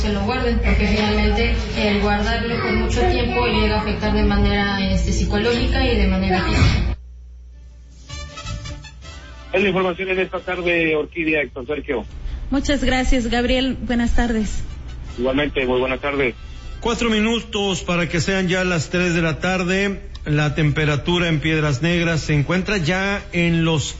se lo guarden, porque finalmente el guardarlo por mucho tiempo llega a afectar de manera psicológica y de manera física. Es la información en esta tarde, Orquídea, Héctor Sergio. Muchas gracias, Gabriel. Buenas tardes. Igualmente, muy buenas tardes. 4 minutos para que sean ya las 3 de la tarde. La temperatura en Piedras Negras se encuentra ya en los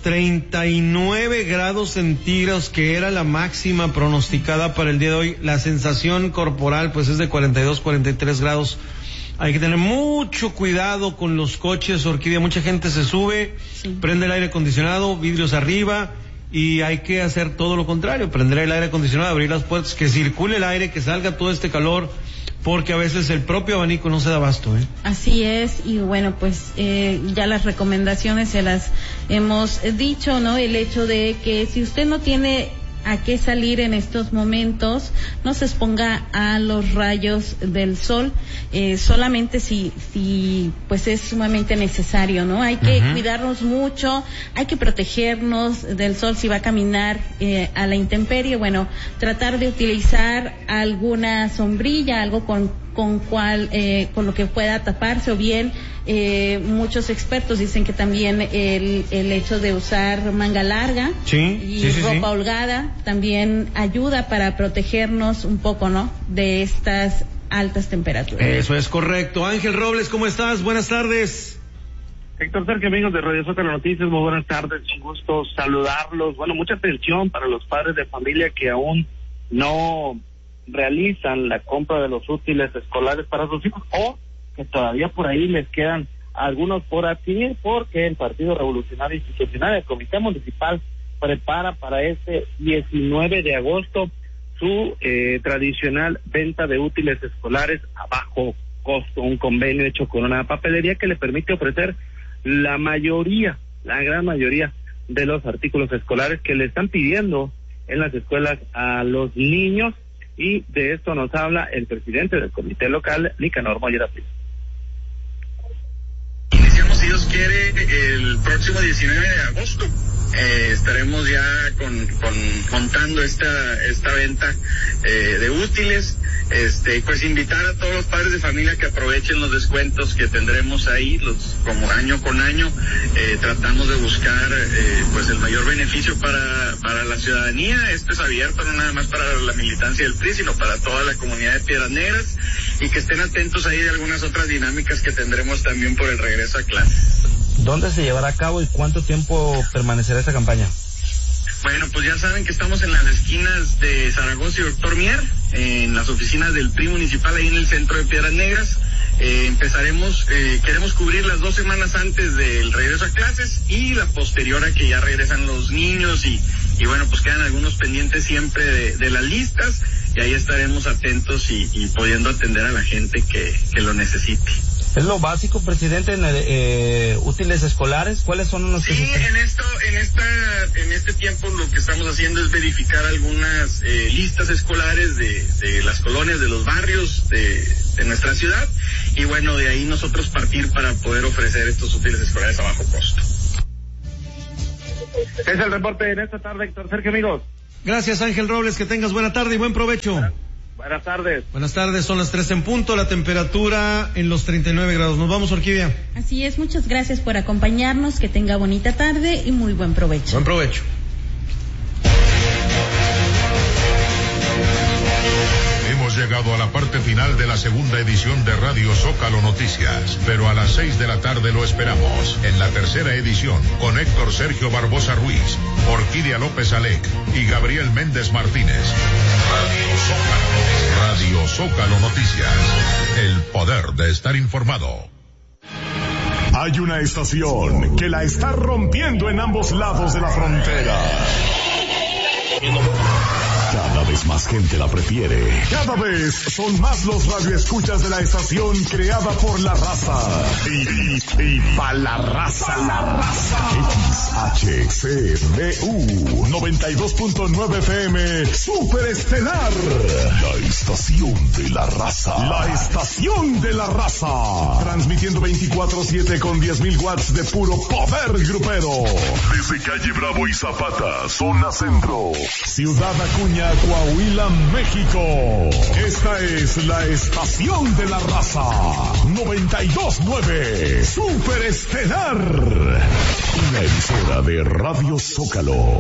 39 grados centígrados, que era la máxima pronosticada para el día de hoy. La sensación corporal pues es de 42, 43 grados. Hay que tener mucho cuidado con los coches, Orquídea. Mucha gente se sube, sí, prende el aire acondicionado, vidrios arriba, y hay que hacer todo lo contrario, prender el aire acondicionado, abrir las puertas, que circule el aire, que salga todo este calor, porque a veces el propio abanico no se da abasto, ¿eh? Así es, y bueno, pues ya las recomendaciones se las hemos dicho, ¿no? El hecho de que si usted no tiene a qué salir en estos momentos, no se exponga a los rayos del sol, solamente si pues es sumamente necesario, ¿no? Hay que cuidarnos mucho, hay que protegernos del sol. Si va a caminar a la intemperie, bueno, tratar de utilizar alguna sombrilla, algo con lo que pueda taparse, o bien muchos expertos dicen que también el hecho de usar manga larga y ropa holgada también ayuda para protegernos un poco, ¿no?, de estas altas temperaturas. Eso es correcto. Ángel Robles, ¿cómo estás? Buenas tardes. Héctor Sergio, amigos de Radio Zócalo Noticias, muy buenas tardes, un gusto saludarlos. Bueno, mucha atención para los padres de familia que aún no realizan la compra de los útiles escolares para sus hijos, o que todavía por ahí les quedan algunos por adquirir, porque el Partido Revolucionario Institucional, el Comité Municipal, prepara para este 19 de agosto su tradicional venta de útiles escolares a bajo costo, un convenio hecho con una papelería que le permite ofrecer la gran mayoría de los artículos escolares que le están pidiendo en las escuelas a los niños. Y de esto nos habla el presidente del comité local, Nicanor Mollera. Iniciamos, si Dios quiere, el próximo 19 de agosto. Estaremos ya contando esta venta de útiles. Pues invitar a todos los padres de familia que aprovechen los descuentos que tendremos ahí, como año con año. Tratamos de buscar pues el mayor beneficio para la ciudadanía. Esto es abierto no nada más para la militancia del PRI, sino para toda la comunidad de Piedras Negras, y que estén atentos ahí de algunas otras dinámicas que tendremos también por el regreso a clases. ¿Dónde se llevará a cabo y cuánto tiempo permanecerá esta campaña? Bueno, pues ya saben que estamos en las esquinas de Zaragoza y Doctor Mier, en las oficinas del PRI municipal, ahí en el centro de Piedras Negras. Empezaremos, queremos cubrir las 2 semanas antes del regreso a clases y la posterior a que ya regresan los niños, y bueno, pues quedan algunos pendientes siempre de las listas, y ahí estaremos atentos y pudiendo atender a la gente que lo necesite. ¿Es lo básico, presidente, en útiles escolares? ¿Cuáles son los que en este tiempo lo que estamos haciendo es verificar algunas listas escolares de las colonias, de los barrios de nuestra ciudad, y bueno, de ahí nosotros partir para poder ofrecer estos útiles escolares a bajo costo. Es el reporte en esta tarde, Héctor Sergio, amigos. Gracias, Ángel Robles, que tengas buena tarde y buen provecho. Buenas tardes. Buenas tardes, son las 3 en punto, la temperatura en los 39 grados. Nos vamos, Orquídea. Así es, muchas gracias por acompañarnos, que tenga bonita tarde y muy buen provecho. Buen provecho. Hemos llegado a la parte final de la segunda edición de Radio Zócalo Noticias, pero a las 6 de la tarde lo esperamos en la tercera edición con Héctor Sergio Barbosa Ruiz, Orquídea López Alec y Gabriel Méndez Martínez. Radio Zócalo Noticias, el poder de estar informado. Hay una estación que la está rompiendo en ambos lados de la frontera. Cada vez más gente la prefiere. Cada vez son más los radioescuchas de la estación creada por la raza. Y pa' la raza. XHCBU 92.9 FM Superestelar. La estación estación de la raza. La estación de la raza. Transmitiendo 24/7 con 10.000 watts de puro poder grupero. Desde calle Bravo y Zapata, zona centro. Ciudad Acuña, Coahuila, México. Esta es la estación de la raza. 92.9. Super Estelar. Una emisora de Radio Zócalo.